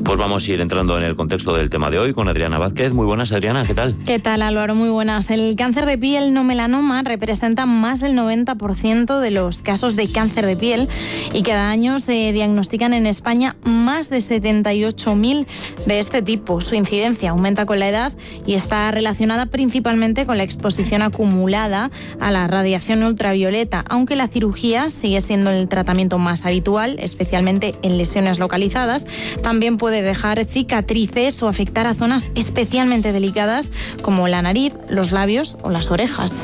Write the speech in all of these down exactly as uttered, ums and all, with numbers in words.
Pues vamos a ir entrando en el contexto del tema de hoy con Adriana Vázquez. Muy buenas, Adriana, ¿qué tal? ¿Qué tal, Álvaro? Muy buenas. El cáncer de piel no melanoma representa más del noventa por ciento de los casos de cáncer de piel y cada año se diagnostican en España más de setenta y ocho mil de este tipo. Su incidencia aumenta con la edad y está relacionada principalmente con la exposición acumulada a la radiación ultravioleta, aunque la cirugía sigue siendo el tratamiento más habitual, especialmente en lesiones localizadas. También puede dejar cicatrices o afectar a zonas especialmente delicadas como la nariz, los labios o las orejas.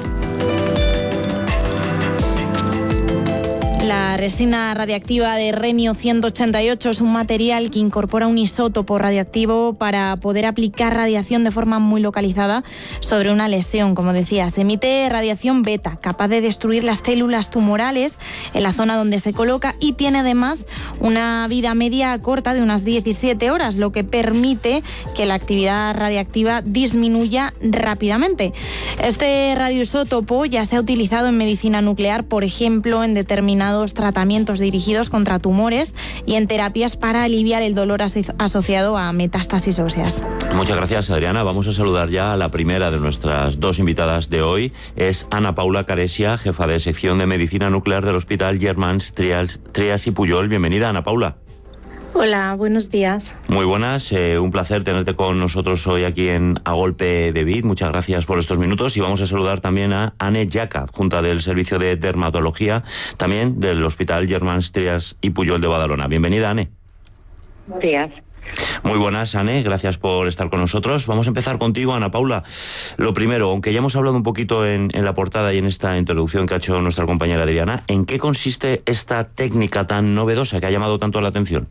La resina radiactiva de renio ciento ochenta y ocho es un material que incorpora un isótopo radioactivo para poder aplicar radiación de forma muy localizada sobre una lesión. Como decía, se emite radiación beta, capaz de destruir las células tumorales en la zona donde se coloca y tiene además una vida media corta de unas diecisiete horas, lo que permite que la actividad radiactiva disminuya rápidamente. Este radioisótopo ya se ha utilizado en medicina nuclear, por ejemplo, en determinados tratamientos dirigidos contra tumores y en terapias para aliviar el dolor asociado a metástasis óseas. Muchas gracias, Adriana. Vamos a saludar ya a la primera de nuestras dos invitadas de hoy. Es Ana Paula Caresia, jefa de sección de medicina nuclear del Hospital Germans Trias, Trias y Pujol. Bienvenida, Ana Paula. Hola, buenos días. Muy buenas, eh, un placer tenerte con nosotros hoy aquí en A Golpe de Vid. Muchas gracias por estos minutos y vamos a saludar también a Anne Jaca, junta del Servicio de Dermatología, también del Hospital Germans Trias y Pujol de Badalona. Bienvenida, Anne. Buenos días. Muy buenas, Anne, gracias por estar con nosotros. Vamos a empezar contigo, Ana Paula. Lo primero, aunque ya hemos hablado un poquito en, en la portada y en esta introducción que ha hecho nuestra compañera Adriana, ¿en qué consiste esta técnica tan novedosa que ha llamado tanto la atención?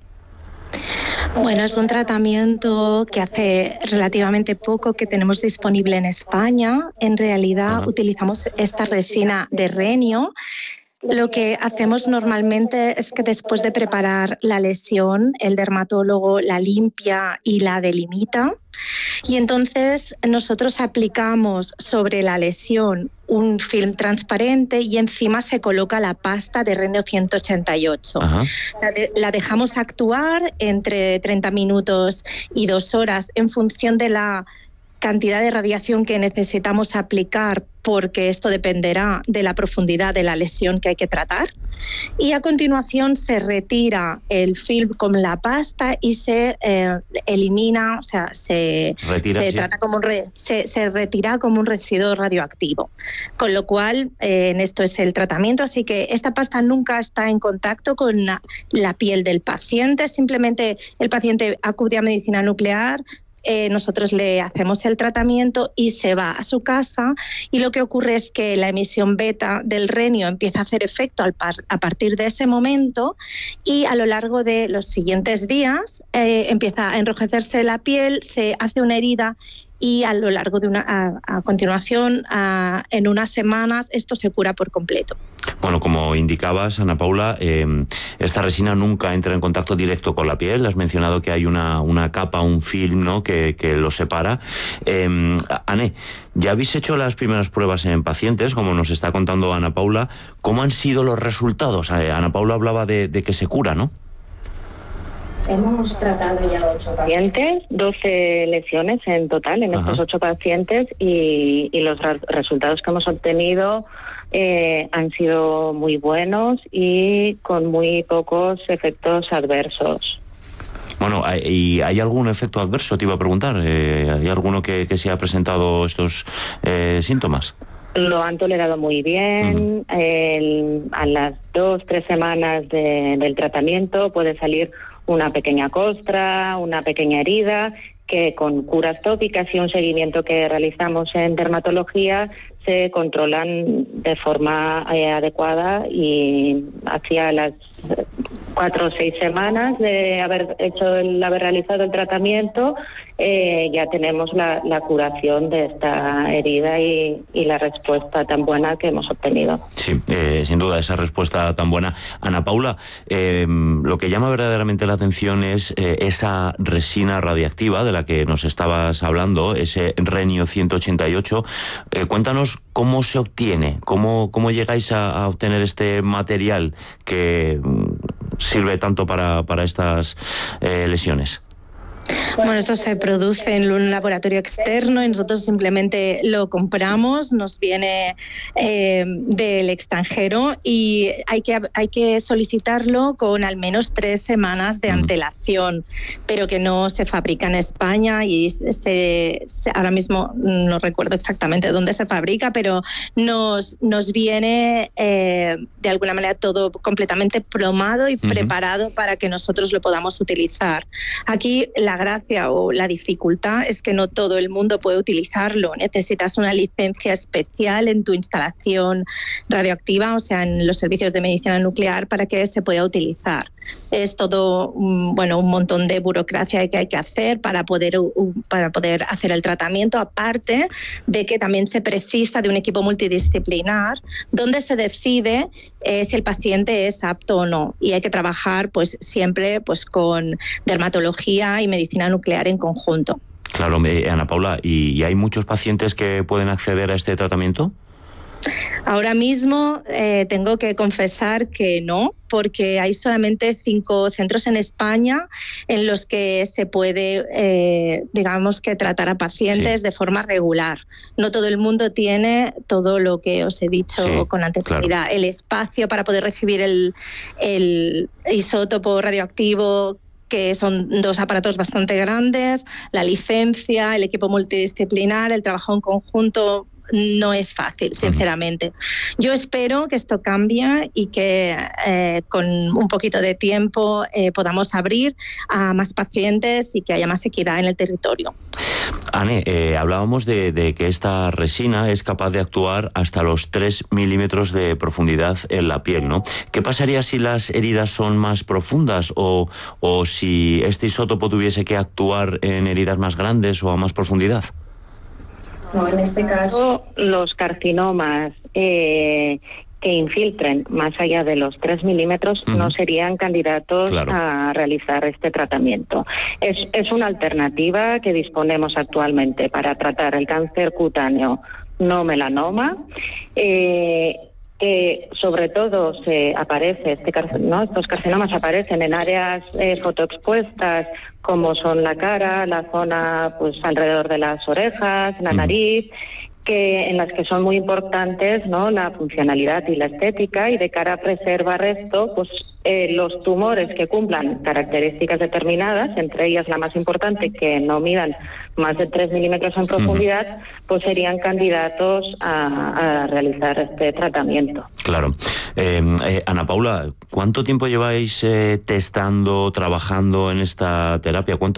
Bueno, es un tratamiento que hace relativamente poco que tenemos disponible en España. En realidad Ajá. utilizamos esta resina de renio. Lo que hacemos normalmente es que después de preparar la lesión, el dermatólogo la limpia y la delimita. Y entonces nosotros aplicamos sobre la lesión un film transparente y encima se coloca la pasta de renio ciento ochenta y ocho. La, de, la dejamos actuar entre treinta minutos y dos horas en función de la cantidad de radiación que necesitamos aplicar, porque esto dependerá de la profundidad de la lesión que hay que tratar. Y a continuación se retira el film con la pasta y se eh, elimina, o sea, se, retira, se, sí. trata como un re, se, se retira como un residuo radioactivo. Con lo cual, eh, en esto es el tratamiento. Así que esta pasta nunca está en contacto con la, la piel del paciente. Simplemente el paciente acude a medicina nuclear, Eh, nosotros le hacemos el tratamiento y se va a su casa, y lo que ocurre es que la emisión beta del renio empieza a hacer efecto al par a partir de ese momento, y a lo largo de los siguientes días eh, empieza a enrojecerse la piel, se hace una herida y a lo largo de una a, a continuación a, en unas semanas esto se cura por completo. Bueno, como indicabas, Ana Paula, eh, esta resina nunca entra en contacto directo con la piel. Has mencionado que hay una, una capa, un film, ¿no?, que, que lo separa. Eh, Anne, ya habéis hecho las primeras pruebas en pacientes, como nos está contando Ana Paula. ¿Cómo han sido los resultados? Eh, Ana Paula hablaba de, de que se cura, ¿no? Hemos tratado ya ocho pacientes, doce lesiones en total en Ajá. estos ocho pacientes, y, y los ra- resultados que hemos obtenido eh, han sido muy buenos y con muy pocos efectos adversos. Bueno, ¿y hay algún efecto adverso? Te iba a preguntar. Eh, ¿Hay alguno que, que se ha presentado estos eh, síntomas? Lo han tolerado muy bien. Uh-huh. El, a las dos, tres semanas de, del tratamiento puede salir una pequeña costra, una pequeña herida, que con curas tópicas y un seguimiento que realizamos en dermatología se controlan de forma eh, adecuada, y hacia las cuatro o seis semanas de haber hecho el haber realizado el tratamiento eh, ya tenemos la, la curación de esta herida y, y la respuesta tan buena que hemos obtenido. Sí, eh, sin duda, esa respuesta tan buena. Ana Paula, eh, lo que llama verdaderamente la atención es eh, esa resina radiactiva de la que nos estabas hablando, ese renio ciento ochenta y ocho. Eh, cuéntanos cómo se obtiene, cómo, cómo llegáis a, a obtener este material que mm, sirve tanto para, para estas eh, lesiones. Bueno, esto se produce en un laboratorio externo y nosotros simplemente lo compramos, nos viene eh, del extranjero y hay que, hay que solicitarlo con al menos tres semanas de antelación, pero que no se fabrica en España y se, se, ahora mismo no recuerdo exactamente dónde se fabrica, pero nos, nos viene eh, de alguna manera todo completamente plomado y uh-huh. preparado para que nosotros lo podamos utilizar. Aquí la gracia o la dificultad es que no todo el mundo puede utilizarlo. Necesitas una licencia especial en tu instalación radioactiva, o sea, en los servicios de medicina nuclear, para que se pueda utilizar. Es todo un, bueno, un montón de burocracia que hay que hacer para poder, para poder hacer el tratamiento, aparte de que también se precisa de un equipo multidisciplinar donde se decide eh, si el paciente es apto o no, y hay que trabajar pues siempre pues con dermatología y medicina nuclear en conjunto. Claro, eh, Ana Paula, ¿y, ¿y hay muchos pacientes que pueden acceder a este tratamiento? Ahora mismo eh, tengo que confesar que no, porque hay solamente cinco centros en España en los que se puede, eh, digamos que tratar a pacientes sí. de forma regular. No todo el mundo tiene todo lo que os he dicho sí, con anterioridad. Claro. El espacio para poder recibir el, el isótopo radioactivo, que son dos aparatos bastante grandes, la licencia, el equipo multidisciplinar, el trabajo en conjunto. No es fácil, sinceramente. Yo espero que esto cambie y que eh, con un poquito de tiempo eh, podamos abrir a más pacientes y que haya más equidad en el territorio. Ane, eh, hablábamos de, de que esta resina es capaz de actuar hasta los tres milímetros de profundidad en la piel, ¿no? ¿Qué pasaría si las heridas son más profundas o, o si este isótopo tuviese que actuar en heridas más grandes o a más profundidad? No, en este caso, los carcinomas eh, que infiltren más allá de los tres milímetros uh-huh. no serían candidatos claro. a realizar este tratamiento. Es, es una alternativa que disponemos actualmente para tratar el cáncer cutáneo no melanoma. Eh, que sobre todo se aparece, este car- ¿no? estos carcinomas aparecen en áreas eh, fotoexpuestas como son la cara, la zona pues alrededor de las orejas, la nariz, que en las que son muy importantes, ¿no?, la funcionalidad y la estética, y de cara a preservar esto, pues eh, los tumores que cumplan características determinadas, entre ellas la más importante, que no midan más de tres milímetros en profundidad, pues serían candidatos a, a realizar este tratamiento. Claro. Eh, eh, Ana Paula, ¿cuánto tiempo lleváis eh, testando, trabajando en esta terapia? ¿Cuánto